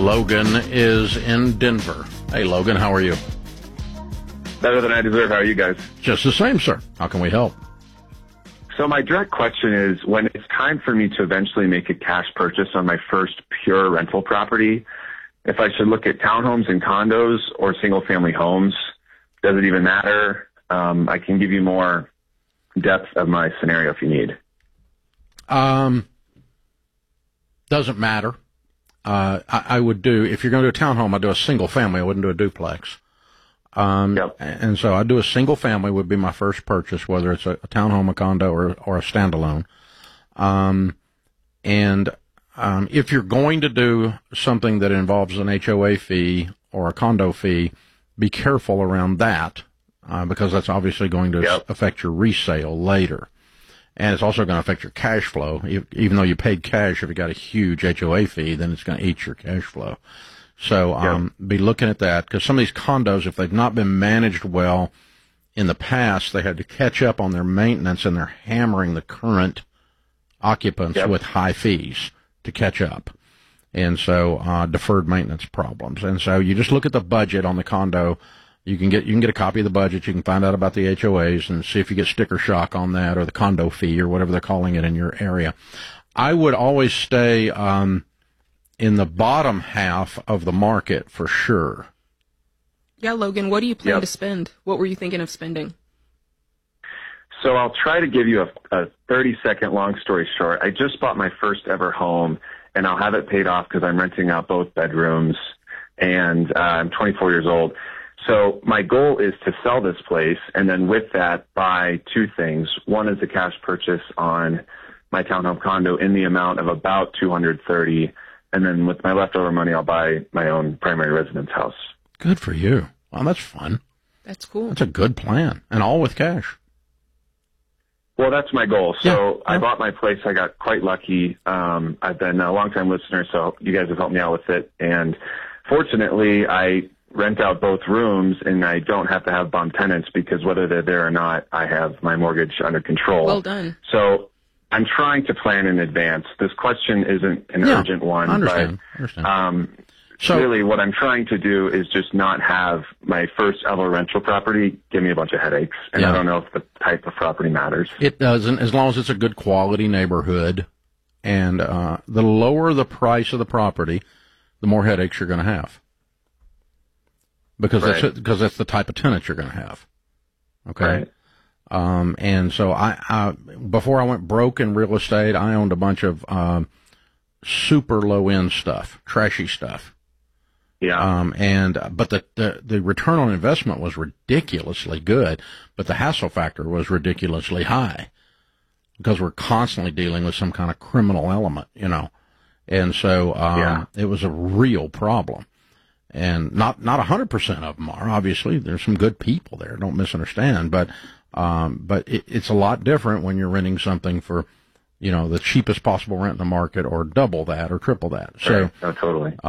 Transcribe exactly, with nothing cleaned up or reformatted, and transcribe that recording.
Logan is in Denver. Hey, Logan, how are you? Better than I deserve. How are you guys? Just the same, sir. How can we help? So my direct question is, when it's time for me to eventually make a cash purchase on my first pure rental property, if I should look at townhomes and condos or single-family homes, does it even matter? Um, I can give you more depth of my scenario if you need. Um, doesn't matter. Uh, I, I would do, if you're going to do a townhome, I'd do a single family. I wouldn't do a duplex. Um, yep. And so I'd do a single family would be my first purchase, whether it's a, a townhome, a condo, or, or a standalone. Um, and, um, if you're going to do something that involves an H O A fee or a condo fee, be careful around that, uh, because that's obviously going to yep. affect your resale later. And it's also going to affect your cash flow. Even though you paid cash, if you got a huge H O A fee, then it's going to eat your cash flow. So um, yeah. be looking at that, because some of these condos, if they've not been managed well in the past, they had to catch up on their maintenance, and they're hammering the current occupants yep. with high fees to catch up. And so uh, deferred maintenance problems. And so you just look at the budget on the condo. You can get you can get a copy of the budget. You can find out about the H O As and see if you get sticker shock on that, or the condo fee, or whatever they're calling it in your area. I would always stay um, in the bottom half of the market for sure. Yeah, Logan, what do you plan yep. to spend? What were you thinking of spending? So I'll try to give you a, a thirty-second long story short. I just bought my first ever home, and I'll have it paid off because I'm renting out both bedrooms, and uh, I'm twenty-four years old. So my goal is to sell this place, and then with that, buy two things. One is a cash purchase on my townhome condo in the amount of about two hundred thirty dollars, and then with my leftover money, I'll buy my own primary residence house. Good for you. Well, that's fun. That's cool. That's a good plan, and all with cash. Well, that's my goal. So yeah, yeah. I bought my place. I got quite lucky. Um, I've been a long-time listener, so you guys have helped me out with it. And fortunately, I rent out both rooms, and I don't have to have bum tenants, because whether they're there or not, I have my mortgage under control. Well done. So I'm trying to plan in advance. This question isn't an yeah, urgent one, I understand. but I understand. Um, so, really what I'm trying to do is just not have my first ever rental property give me a bunch of headaches, and yeah. I don't know if the type of property matters. It doesn't, as long as it's a good quality neighborhood, and uh, the lower the price of the property, the more headaches you're going to have. Because right. that's because that's the type of tenant you're going to have. Okay. Right. Um, and so I, I, before I went broke in real estate, I owned a bunch of um, super low end stuff, trashy stuff. Yeah. Um, and but the, the the return on investment was ridiculously good, but the hassle factor was ridiculously high, because we're constantly dealing with some kind of criminal element, you know, and so um, yeah. it was a real problem. And not not a hundred percent of them are, obviously. There's some good people there. Don't misunderstand, but um, but it, it's a lot different when you're renting something for, you know, the cheapest possible rent in the market, or double that or triple that. So right. Oh, totally.